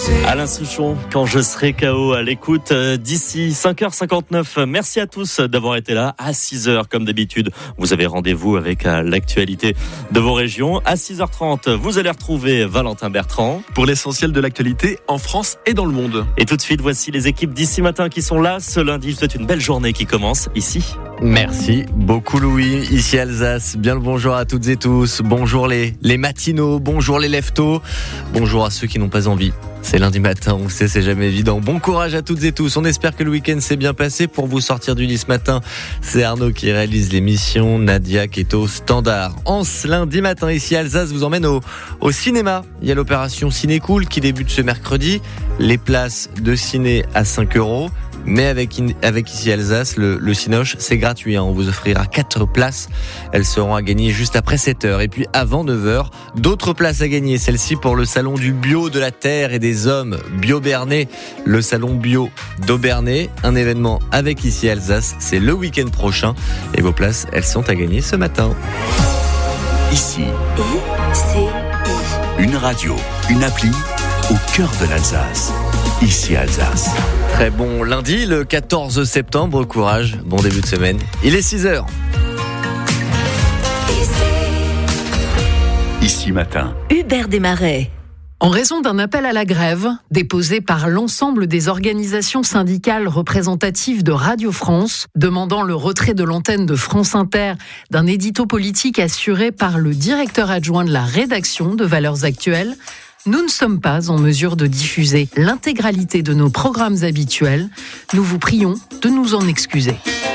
Alain Souchon, quand je serai KO, à l'écoute d'ici 5h59. Merci à tous d'avoir été là. À 6h, comme d'habitude, vous avez rendez-vous avec l'actualité de vos régions. À 6h30, vous allez retrouver Valentin Bertrand pour l'essentiel de l'actualité en France et dans le monde. Et tout de suite, voici les équipes d'ici matin qui sont là ce lundi. Je vous souhaite une belle journée qui commence ici. Merci beaucoup Louis, ici Alsace. Bien le bonjour à toutes et tous. Bonjour les matinaux, bonjour les leftos, bonjour à ceux qui n'ont pas envie. C'est lundi matin, on sait, c'est jamais évident. Bon courage à toutes et tous. On espère que le week-end s'est bien passé. Pour vous sortir du lit ce matin, c'est Arnaud qui réalise l'émission. Nadia qui est au standard. En ce lundi matin, ici Alsace vous emmène au cinéma. Il y a l'opération Ciné Cool qui débute ce mercredi. Les places de ciné à 5 €. Mais avec ici Alsace, le Cinoche, c'est gratuit. On vous offrira 4 places. Elles seront à gagner juste après 7h. Et puis avant 9h, d'autres places à gagner. Celle-ci pour le salon du bio, de la terre et des hommes, Bio Bernay. Le salon bio d'Aubernay. Un événement avec ici Alsace. C'est le week-end prochain. Et vos places, elles sont à gagner ce matin. Ici, une radio, une appli au cœur de l'Alsace. Ici Alsace. Très bon lundi, le 14 septembre. Courage, bon début de semaine. Il est 6h. Ici matin. Hubert Desmarais. En raison d'un appel à la grève déposé par l'ensemble des organisations syndicales représentatives de Radio France, demandant le retrait de l'antenne de France Inter d'un édito politique assuré par le directeur adjoint de la rédaction de Valeurs Actuelles, nous ne sommes pas en mesure de diffuser l'intégralité de nos programmes habituels. Nous vous prions de nous en excuser.